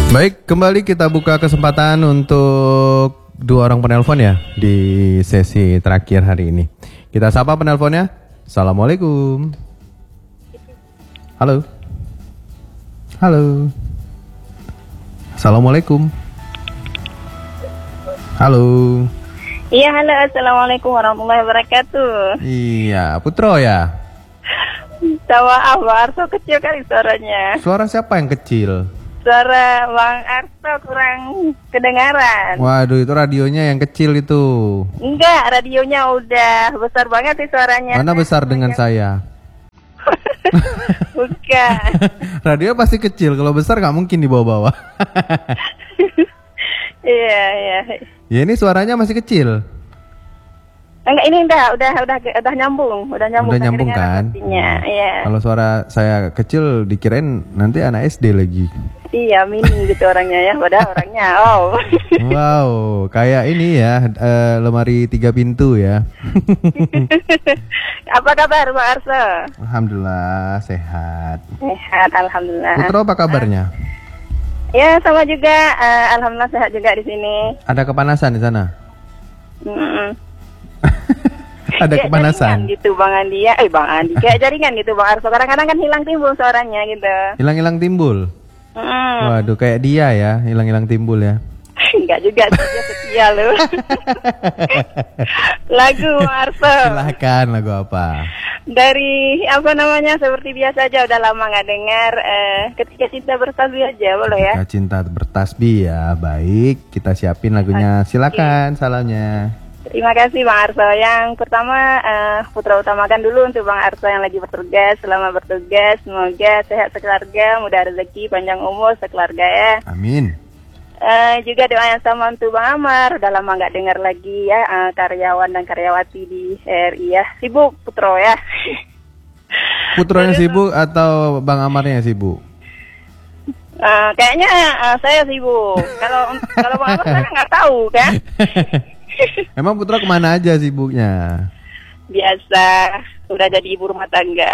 Baik, kembali kita buka kesempatan untuk dua orang penelpon ya di sesi terakhir hari ini. Kita sapa penelponnya. Assalamualaikum. Halo. Halo. Assalamualaikum. Halo. Iya, halo. Assalamualaikum warahmatullahi wabarakatuh. Iya, Putro ya. Tawa Arso kecil kali suaranya. Suara siapa yang kecil? Suara Bang Arso kurang kedengaran. Waduh, itu radionya yang kecil itu. Enggak, radionya udah besar banget sih suaranya. Mana besar dengan saya? Bukan. Radio pasti kecil, kalau besar nggak mungkin dibawa-bawa. Iya, iya. Ya ini suaranya masih kecil. Enggak, ini udah nyambung, udah nyambung kan? Iya. Kalau suara saya kecil dikirain nanti anak SD lagi. Iya, mini gitu orangnya ya, padahal orangnya. Oh. Wow, kayak ini ya, lemari 3 pintu ya. Apa kabar Bang Arso? Alhamdulillah sehat. Sehat, alhamdulillah. Putro apa kabarnya? Ya, sama juga. Alhamdulillah sehat juga di sini. Ada kepanasan di sana? Ada kayak kepanasan gitu Bang Andi ya. Bang Andi kayak jaringan gitu Bang Arso. Kadang-kadang kan hilang timbul suaranya gitu. Hilang-hilang timbul. Waduh, kayak dia ya, hilang-hilang timbul ya. Enggak juga, dia setia loh. Lagu Bang Arso. Silahkan, lagu apa? Dari apa namanya, seperti biasa aja, udah lama nggak dengar. Ketika Cinta Bertasbih aja boleh ya? Ketika Cinta Bertasbih ya. Baik, kita siapin lagunya. Silakan salamnya. Terima kasih Bang Arso. Yang pertama, Putra utamakan dulu untuk Bang Arso yang lagi bertugas. Selama bertugas, semoga sehat sekeluarga, mudah rezeki, panjang umur sekeluarga ya. Amin. Juga doa yang sama untuk Bang Amar. Udah lama nggak dengar lagi ya, karyawan dan karyawati di RI ya. Sibuk Putro ya. Putro yang sibuk atau Bang Amarnya yang sibuk? Kayaknya saya sibuk. Kalau Bang Amar saya nggak tahu kan. Emang Putra kemana aja sibuknya? Biasa, udah jadi ibu rumah tangga.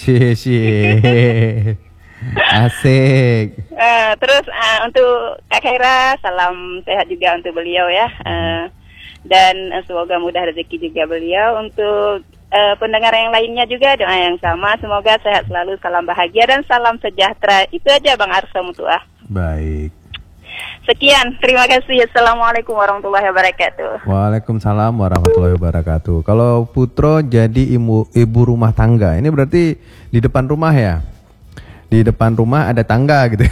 Asik. Terus untuk Kak Khaira, salam sehat juga untuk beliau ya. Dan semoga mudah rezeki juga beliau. Untuk pendengar yang lainnya juga doa yang sama. Semoga sehat selalu, salam bahagia dan salam sejahtera. Itu aja Bang Arso Mutuah. Baik. Sekian, terima kasih. Assalamualaikum warahmatullahi wabarakatuh. Waalaikumsalam warahmatullahi wabarakatuh. Kalau Putro jadi ibu rumah tangga, ini berarti di depan rumah ya? Di depan rumah ada tangga gitu.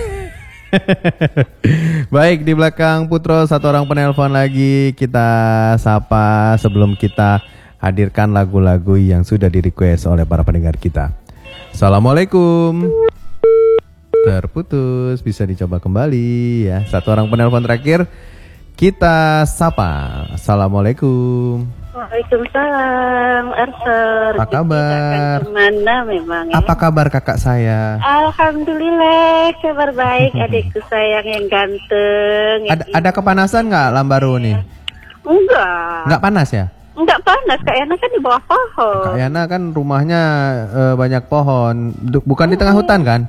Baik, di belakang Putro satu orang penelpon lagi. Kita sapa sebelum kita hadirkan lagu-lagu yang sudah di-request oleh para pendengar kita. Assalamualaikum. Terputus, bisa dicoba kembali ya. Satu orang penelpon terakhir kita sapa. Assalamualaikum. Waalaikumsalam, Arso. Apa kabar? Kemana memang ya? Apa kabar kakak saya? Alhamdulillah, kabar baik. Adikku sayang yang ganteng. Ada kepanasan nggak Lambaru nih? Enggak. Nggak panas ya? Enggak panas, Kak Yana kan di bawah pohon. Kak Yana kan rumahnya banyak pohon. Bukan di tengah hutan kan?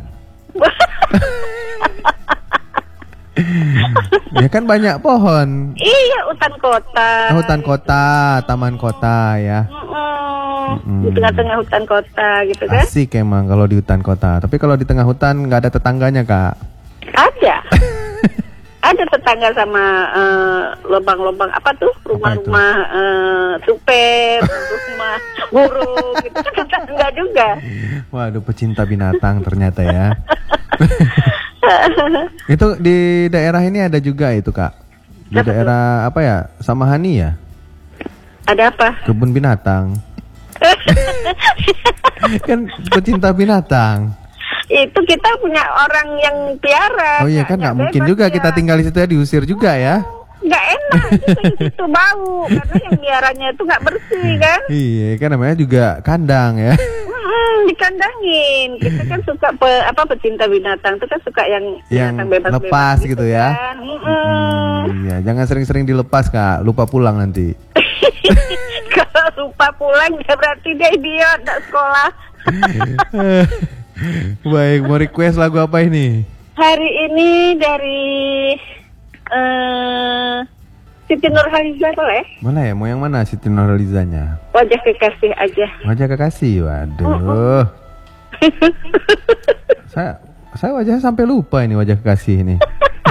Ya kan banyak pohon. Iya, hutan kota. Hutan kota, taman kota ya. Di tengah-tengah hutan kota gitu kan? Asik emang kalau di hutan kota. Tapi kalau di tengah hutan nggak ada tetangganya Kak? Ada. Ada tetangga sama lubang-lubang apa tuh? Rumah-rumah tupai, rumah burung gitu kan tetangga juga. Waduh, pecinta binatang ternyata ya. Itu di daerah ini ada juga itu Kak. Di daerah apa ya? Samahani ya? Ada apa? Kebun binatang. Kan pecinta binatang. Itu kita punya orang yang piara. Oh iya kan nggak mungkin juga kita tinggal di situ ya, diusir juga ya. Nggak enak di situ bau karena yang piaranya itu nggak bersih kan. Iya kan namanya juga kandang ya. Dikandangin. Kita kan suka pecinta binatang itu kan suka yang bebas lepas gitu ya. Kan. Iya, jangan sering-sering dilepas Kak, lupa pulang nanti. Kalau lupa pulang ya berarti dia idiot, nggak sekolah. Baik, mau request lagu apa ini? Hari ini dari Siti Nurhaliza boleh? Boleh ya, mau yang mana Siti Nurhalizanya? Wajah Kekasih aja. Wajah Kekasih, waduh. Saya wajahnya sampai lupa ini Wajah Kekasih ini.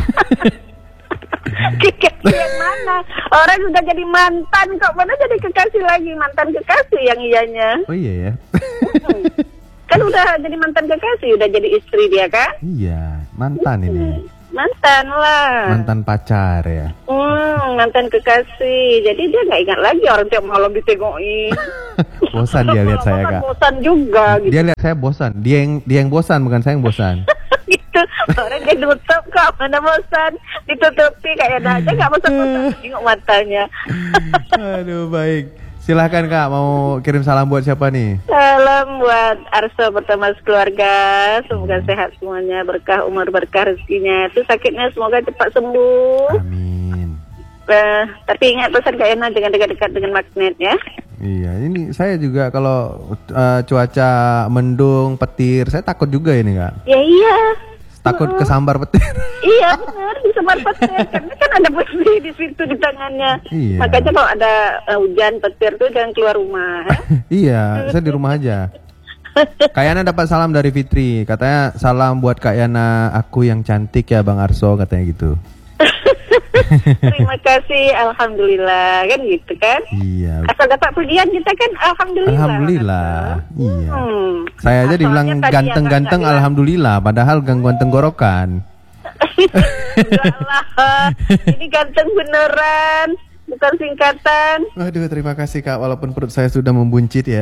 Kekasih yang mana? Orang sudah jadi mantan kok, mana jadi kekasih lagi? Mantan kekasih yang iyanya. Oh iya ya. Kan udah jadi mantan kekasih, udah jadi istri dia kan? Iya, mantan ini. Mantan lah. Mantan pacar ya. Mantan kekasih. Jadi dia nggak ingat lagi orang tiap malam ditegokin. Bosan dia lihat saya, Kak. Bosan juga gitu. Dia lihat saya bosan. Dia yang bosan, bukan saya yang bosan. Gitu. Orang dia tutup kok, mana bosan. Ditutupi kayak aja nggak bosan-bosan. Tengok matanya. Aduh, baik. Silahkan Kak, mau kirim salam buat siapa nih? Salam buat Arso bersama keluarga. Semoga sehat semuanya, berkah umur, berkah rezekinya. Itu sakitnya semoga cepat sembuh. Amin. Tapi ingat pesan Kak Yana, jangan dekat-dekat dengan magnet ya. Iya, ini saya juga kalau cuaca mendung, petir, saya takut juga ini Kak. Ya iya. Takut kesambar petir. Iya benar, disambar petir. Karena kan ada besi di situ di tangannya. Iya. Makanya kalau ada hujan petir tuh jangan keluar rumah. Iya, saya di rumah aja. Kak Yana dapat salam dari Fitri. Katanya salam buat Kak Yana, aku yang cantik ya Bang Arso, katanya gitu. Terima kasih, alhamdulillah kan gitu kan. Iya. Asal dapat pujian kita kan alhamdulillah. Alhamdulillah. Iya. Saya aja Asalnya dibilang tadi ganteng-ganteng yang alhamdulillah, padahal gangguan tenggorokan. Enggak lah. Ini ganteng beneran, bukan singkatan. Waduh, terima kasih Kak, walaupun perut saya sudah membuncit ya.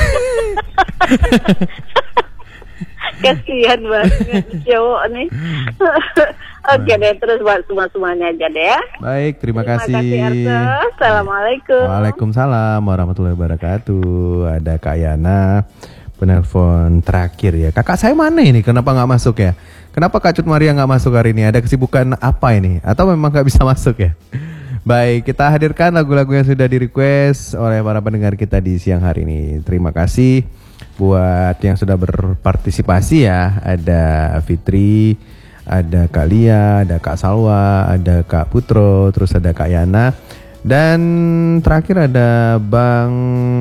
Kasihan banget cowok nih. Oke deh, terus buat semuanya aja deh ya. Baik, terima kasih. Terima kasih Arso. Assalamualaikum. Waalaikumsalam warahmatullahi wabarakatuh. Ada Kak Yana, penelpon terakhir ya. Kakak saya mana ini? Kenapa nggak masuk ya? Kenapa Kak Cut Maria nggak masuk hari ini? Ada kesibukan apa ini? Atau memang nggak bisa masuk ya? Baik, kita hadirkan lagu-lagu yang sudah di-request oleh para pendengar kita di siang hari ini. Terima kasih buat yang sudah berpartisipasi ya. Ada Fitri, ada Kak Lia, ada Kak Salwa, ada Kak Putro, terus ada Kak Yana, dan terakhir ada Bang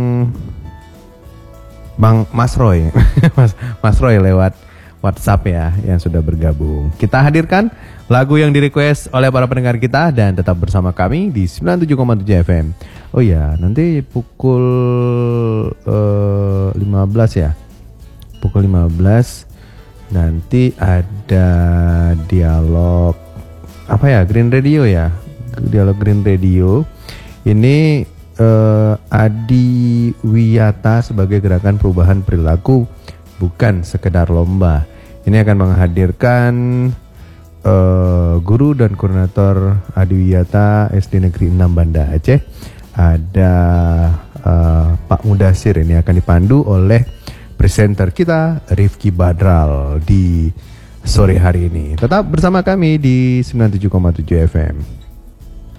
Mas Roy. Mas Roy lewat WhatsApp ya yang sudah bergabung. Kita hadirkan lagu yang di-request oleh para pendengar kita dan tetap bersama kami di 97,7 FM. Oh ya, nanti pukul 15 ya. Pukul 15 nanti ada dialog apa ya? Green Radio ya. Dialog Green Radio. Ini Adi Wiyata sebagai Gerakan Perubahan Perilaku bukan sekedar lomba. Ini akan menghadirkan guru dan koordinator Adi Wiyata SD Negeri 6 Banda Aceh. Ada Pak Mudasir, ini akan dipandu oleh presenter kita Rifki Badral di sore hari ini. Tetap bersama kami di 97,7 FM.